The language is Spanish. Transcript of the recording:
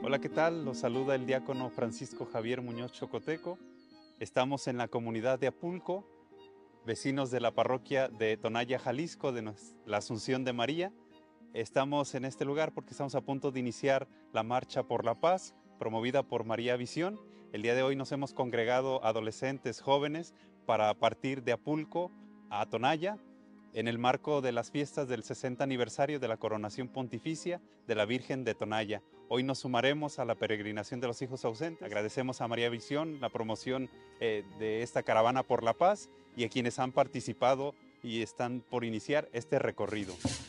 Hola, ¿qué tal? Los saluda el diácono Francisco Javier Muñoz Chocoteco. Estamos en la comunidad de Apulco, vecinos de la parroquia de Tonaya, Jalisco, de la Asunción de María. Estamos en este lugar porque estamos a punto de iniciar la Marcha por la Paz, promovida por María Visión. El día de hoy nos hemos congregado adolescentes, jóvenes, para partir de Apulco a Tonaya, en el marco de las fiestas del 60 aniversario de la coronación pontificia de la Virgen de Tonaya. Hoy nos sumaremos a la peregrinación de los hijos ausentes. Agradecemos a María Visión la promoción de esta caravana por la paz y a quienes han participado y están por iniciar este recorrido.